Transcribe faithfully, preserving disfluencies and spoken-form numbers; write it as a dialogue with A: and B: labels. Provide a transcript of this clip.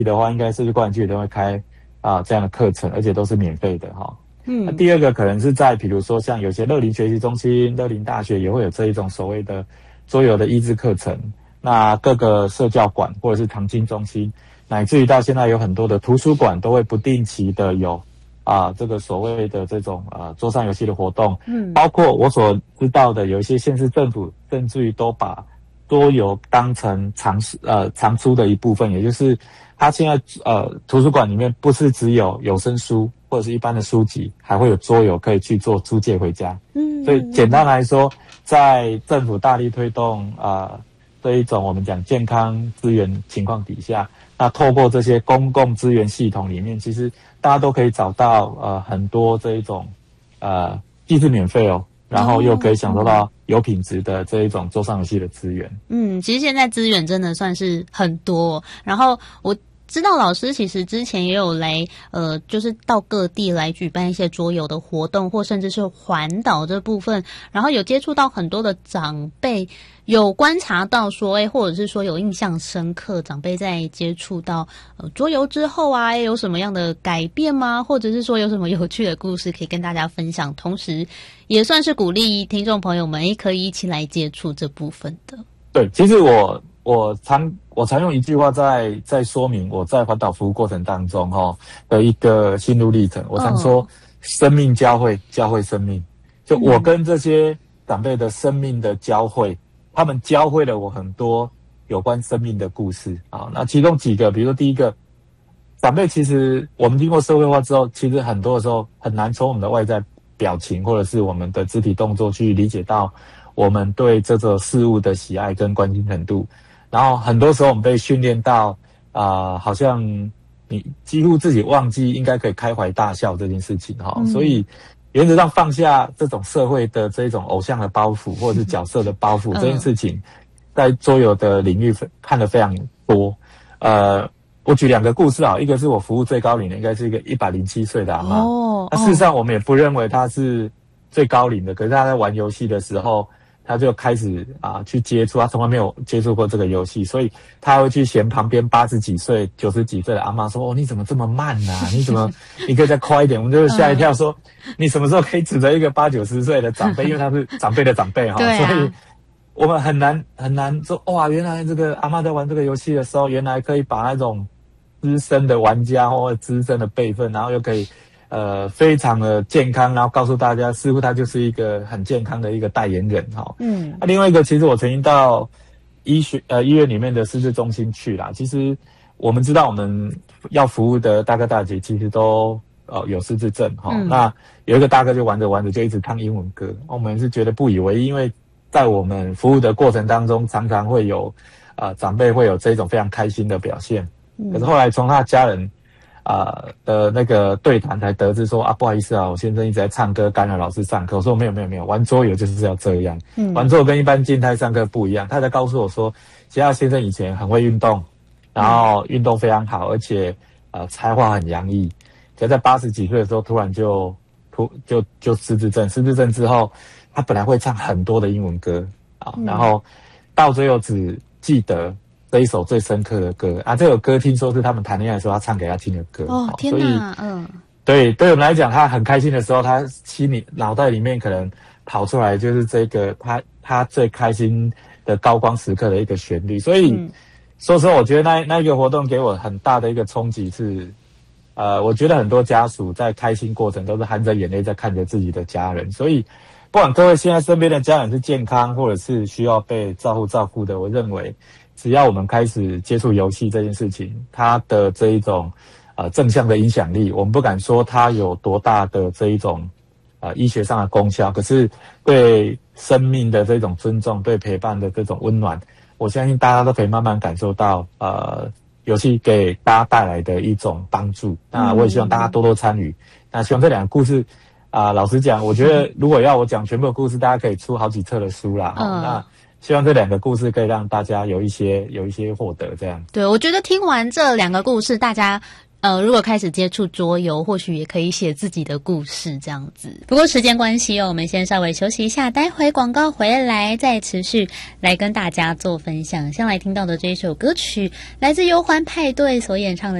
A: 的话，应该是关剧都会开啊这样的课程，而且都是免费的哈。嗯，那第二个可能是在比如说像有些乐龄学习中心、乐龄大学也会有这一种所谓的桌游的益智课程。那各个社教馆或者是长青中心，乃至于到现在有很多的图书馆都会不定期的有啊这个所谓的这种啊桌上游戏的活动。嗯，包括我所知道的有一些县市政府甚至于都把桌游当成常呃常出的一部分，也就是它现在呃图书馆里面不是只有有声书或者是一般的书籍，还会有桌游可以去做租借回家。嗯，所以简单来说，在政府大力推动啊、呃、这一种我们讲健康资源情况底下，那透过这些公共资源系统里面，其实大家都可以找到呃很多这一种呃既是免费哦，然后又可以享受到有品质的这一种桌上游戏的资源。
B: 嗯，其实现在资源真的算是很多。然后我知道老师其实之前也有来呃就是到各地来举办一些桌游的活动，或甚至是环岛这部分，然后有接触到很多的长辈，有观察到说诶或者是说有印象深刻，长辈在接触到呃桌游之后啊有什么样的改变吗？或者是说有什么有趣的故事可以跟大家分享，同时也算是鼓励听众朋友们诶可以一起来接触这部分的。
A: 对，其实我我常我常用一句话在在说明我在环岛服务过程当中哈、哦、的一个心路历程。我常说，哦、生命交汇，交汇生命。就我跟这些长辈的生命的交汇，嗯、他们教会了我很多有关生命的故事啊。那其中几个，比如说第一个，长辈其实我们经过社会化之后，其实很多的时候很难从我们的外在表情或者是我们的肢体动作去理解到我们对这个事物的喜爱跟关心程度。然后很多时候我们被训练到啊、呃，好像你几乎自己忘记应该可以开怀大笑这件事情哈、嗯。所以原则上放下这种社会的这种偶像的包袱或者是角色的包袱、嗯、这件事情，在桌游的领域看得非常多。呃，我举两个故事啊，一个是我服务最高龄的，应该是一个一百零七岁的阿嬷。哦，那事实上我们也不认为他是最高龄的，可是他在玩游戏的时候。他就开始啊去接触，他从来没有接触过这个游戏，所以他会去嫌旁边八十几岁、九十几岁的阿嬷说：“哦，你怎么这么慢啊？你怎么你可以再快一点？”我们就吓一跳说：“你什么时候可以指责一个八九十岁的长辈？因为他是长辈的长辈哈、啊，所以我们很难很难说哇，原来这个阿嬷在玩这个游戏的时候，原来可以把那种资深的玩家或者资深的辈分，然后又可以。”呃，非常的健康，然后告诉大家，似乎他就是一个很健康的一个代言人哈。嗯，那、啊、另外一个，其实我曾经到医学呃医院里面的失智中心去啦。其实我们知道，我们要服务的大哥大姐其实都呃有失智症哈、嗯。那有一个大哥就玩着玩着就一直唱英文歌，我们是觉得不以为意，因为在我们服务的过程当中，常常会有呃长辈会有这种非常开心的表现。嗯、可是后来从他的家人。啊、呃、的那个对谈才得知说啊，不好意思啊，我先生一直在唱歌干扰老师上课。我说没有没有没有，玩桌游就是要这样，嗯，玩桌游跟一般静态上课不一样。他才告诉我说，其实他先生以前很会运动，然后运动非常好，而且呃才华很洋溢。可在八十几岁的时候，突然就突就就失智症，失智症之后，他本来会唱很多的英文歌啊、嗯，然后到最后只记得。这一首最深刻的歌啊，这首歌听说是他们谈恋爱的时候他唱给他听的歌
B: 哦，天哪，嗯，
A: 对，对我们来讲，他很开心的时候，他心里脑袋里面可能跑出来就是这个他他最开心的高光时刻的一个旋律。所以，嗯、说实话，我觉得那那一个活动给我很大的一个冲击是，呃，我觉得很多家属在开心过程都是含着眼泪在看着自己的家人，所以不管各位现在身边的家人是健康或者是需要被照顾照顾的，我认为。只要我们开始接触游戏这件事情，它的这一种呃正向的影响力，我们不敢说它有多大的这一种呃医学上的功效，可是对生命的这种尊重，对陪伴的这种温暖，我相信大家都可以慢慢感受到呃游戏给大家带来的一种帮助。那我也希望大家多多参与。那希望这两个故事啊、呃，老实讲，我觉得如果要我讲全部的故事，大家可以出好几册的书啦。嗯、那希望这两个故事可以让大家有一些有一些获得，这样。
B: 对，我觉得听完这两个故事，大家呃，如果开始接触桌游，或许也可以写自己的故事这样子。不过时间关系哦，我们先稍微休息一下，待会广告回来再持续来跟大家做分享。先来听到的这一首歌曲，来自忧欢派对所演唱的